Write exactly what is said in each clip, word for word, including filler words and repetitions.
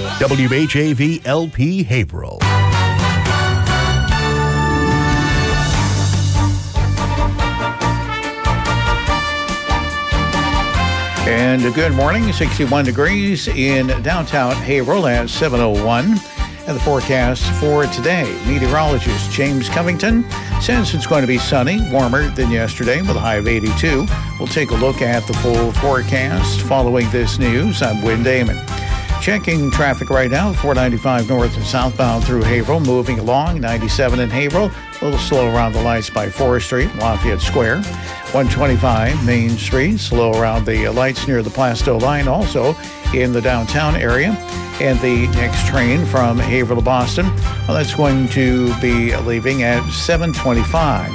W H A V L P Haverhill. And a good morning, sixty-one degrees in downtown Haverhill at seven oh one. And the forecast for today, meteorologist James Covington says it's going to be sunny, warmer than yesterday with a high of eighty-two. We'll take a look at the full forecast following this news. I'm Wynn Damon. Checking traffic right now, four ninety-five north and southbound through Haverhill, moving along, ninety-seven in Haverhill, a little slow around the lights by Forest Street, Lafayette Square. one twenty-five Main Street, slow around the lights near the Plastow line, also in the downtown area. And the next train from Haverhill to Boston, well, that's going to be leaving at seven twenty-five.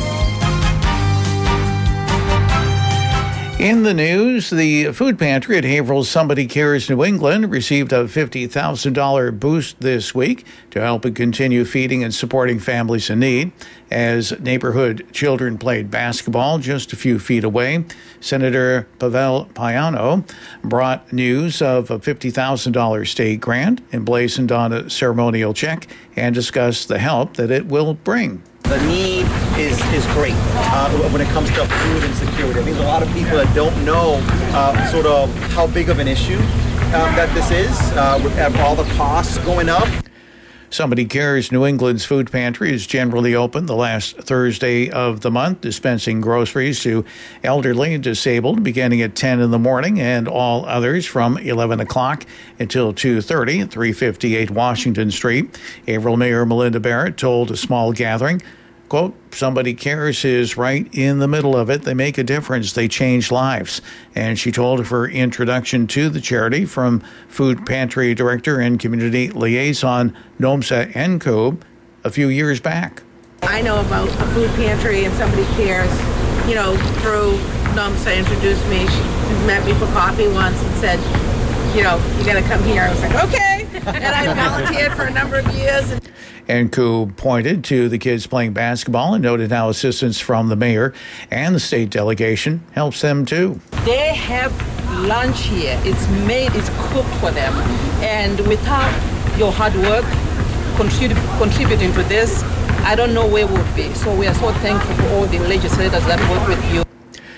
In the news, the food pantry at Haverhill's Somebody Cares New England received a fifty thousand dollars boost this week to help it continue feeding and supporting families in need. As neighborhood children played basketball just a few feet away, Senator Pavel Payano brought news of a fifty thousand dollars state grant, emblazoned on a ceremonial check, and discussed the help that it will bring. The need is, is great uh, when it comes to food insecurity. I think a lot of people that don't know uh, sort of how big of an issue um, that this is uh, with all the costs going up. Somebody Cares New England's food pantry is generally open the last Thursday of the month, dispensing groceries to elderly and disabled beginning at ten in the morning and all others from eleven o'clock until two thirty at three fifty-eight Washington Street. Haverhill Mayor Melinda Barrett told a small gathering, quote, "Somebody Cares is right in the middle of it. They make a difference. They change lives." And she told of her introduction to the charity from Food Pantry Director and Community Liaison Nomsa Nkoob a few years back. I know about a food pantry and Somebody Cares, you know, through Nomsa introduced me. She met me for coffee once and said, you know, you got to come here. I was like, okay. And I volunteered for a number of years. And Nkoob pointed to the kids playing basketball and noted how assistance from the mayor and the state delegation helps them too. They have lunch here. It's made, it's cooked for them. And without your hard work contrib- contributing to this, I don't know where we'll be. So we are so thankful for all the legislators that work with you.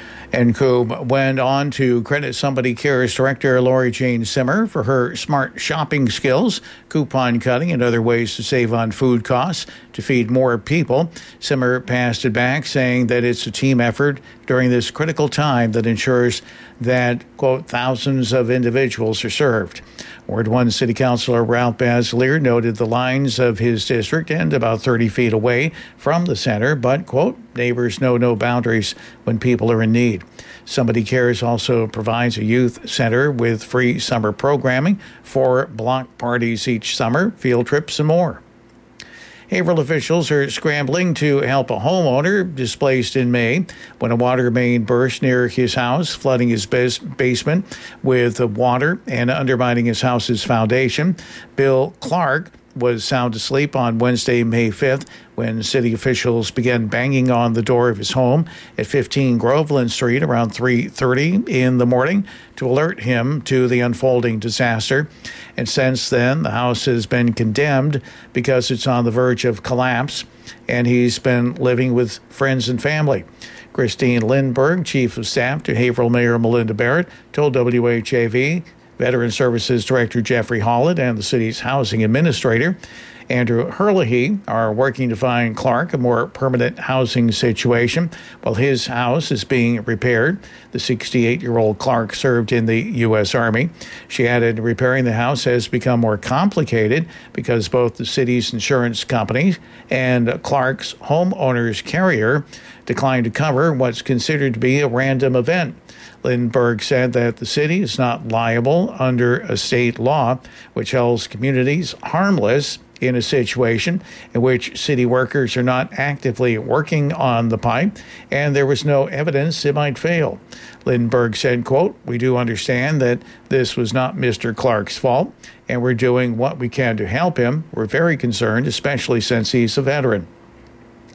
Nkoob went on to credit Somebody Cares Director Lori Jane Simmer for her smart shopping skills, coupon cutting, and other ways to save on food costs to feed more people. Simmer passed it back, saying that it's a team effort during this critical time that ensures that, quote, thousands of individuals are served. Ward one City Councilor Ralph Basilier noted the lines of his district end about thirty feet away from the center, but, quote, neighbors know no boundaries when people are in need. Somebody Cares also provides a youth center with free summer programming, four block parties each summer, field trips, and more. Haverhill officials are scrambling to help a homeowner displaced in May when a water main burst near his house, flooding his bas- basement with water and undermining his house's foundation. Bill Clark was sound asleep on Wednesday, May fifth, when city officials began banging on the door of his home at fifteen Groveland Street around three thirty in the morning to alert him to the unfolding disaster. And since then, the house has been condemned because it's on the verge of collapse, and he's been living with friends and family. Christine Lindberg, Chief of Staff to Haverhill Mayor Melinda Barrett, told W H A V Veteran Services Director Jeffrey Holland and the city's housing administrator, Andrew Herlihy, are working to find Clark a more permanent housing situation while his house is being repaired. The sixty-eight-year-old Clark served in the U S Army. She added repairing the house has become more complicated because both the city's insurance companies and Clark's homeowner's carrier declined to cover what's considered to be a random event. Lindberg said that the city is not liable under a state law which holds communities harmless in a situation in which city workers are not actively working on the pipe and there was no evidence it might fail. Lindberg said, quote, "We do understand that this was not Mister Clark's fault and we're doing what we can to help him. We're very concerned, especially since he's a veteran."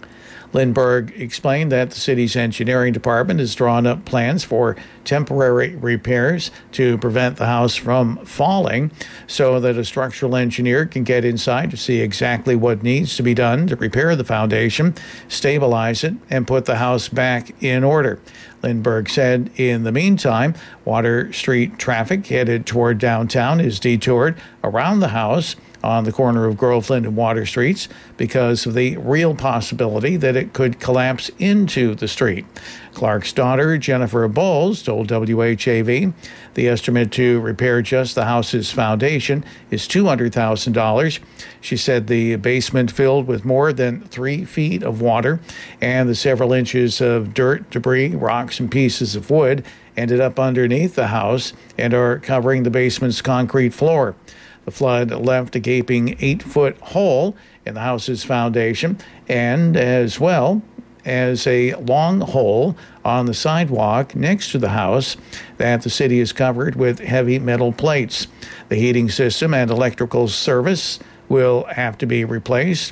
Lindbergh explained that the city's engineering department has drawn up plans for temporary repairs to prevent the house from falling so that a structural engineer can get inside to see exactly what needs to be done to repair the foundation, stabilize it, and put the house back in order. Lindbergh said in the meantime, Water Street traffic headed toward downtown is detoured around the house on the corner of Groveland and Water Streets because of the real possibility that it could collapse into the street. Clark's daughter, Jennifer Bowles, told W H A V the estimate to repair just the house's foundation is two hundred thousand dollars. She said the basement filled with more than three feet of water and the several inches of dirt, debris, rocks, and pieces of wood ended up underneath the house and are covering the basement's concrete floor. The flood left a gaping eight-foot hole in the house's foundation and as well as a long hole on the sidewalk next to the house that the city has covered with heavy metal plates. The heating system and electrical service will have to be replaced,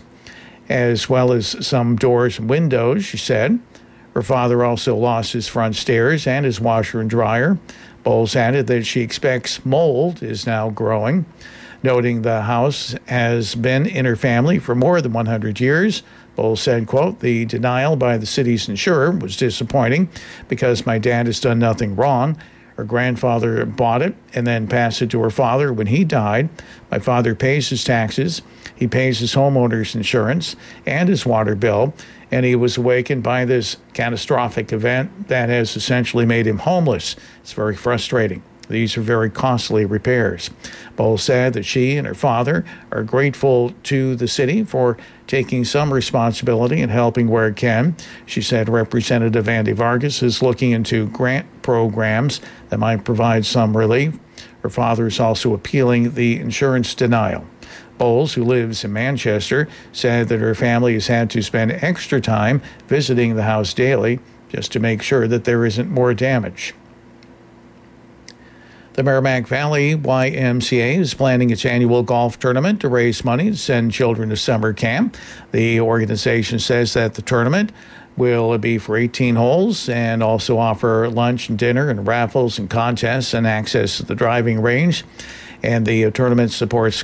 as well as some doors and windows, she said. Her father also lost his front stairs and his washer and dryer. Bowles added that she expects mold is now growing. Noting the house has been in her family for more than one hundred years, Bowles said, quote, "The denial by the city's insurer was disappointing because my dad has done nothing wrong. Her grandfather bought it and then passed it to her father when he died. My father pays his taxes. He pays his homeowner's insurance and his water bill, and he was awakened by this catastrophic event that has essentially made him homeless. It's very frustrating. These are very costly repairs." Bowles said that she and her father are grateful to the city for taking some responsibility and helping where it can. She said Representative Andy Vargas is looking into grant programs that might provide some relief. Her father is also appealing the insurance denial. Bowles, who lives in Manchester, said that her family has had to spend extra time visiting the house daily just to make sure that there isn't more damage. The Merrimack Valley Y M C A is planning its annual golf tournament to raise money to send children to summer camp. The organization says that the tournament will be for eighteen holes and also offer lunch and dinner and raffles and contests and access to the driving range. And the tournament supports